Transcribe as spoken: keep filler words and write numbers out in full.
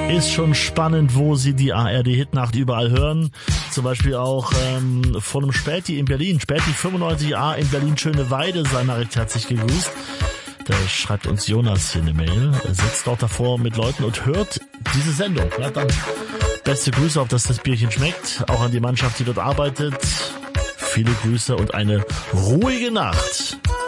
Ist schon spannend, wo Sie die A R D-Hitnacht überall hören. Zum Beispiel auch ähm, von einem Späti in Berlin. Späti fünfundneunzig A in Berlin Schöneweide sei mal recht herzlich gegrüßt. Da schreibt uns Jonas hier eine Mail. Er sitzt dort davor mit Leuten und hört diese Sendung. Ja, dann beste Grüße, auf dass das Bierchen schmeckt. Auch an die Mannschaft, die dort arbeitet. Viele Grüße und eine ruhige Nacht.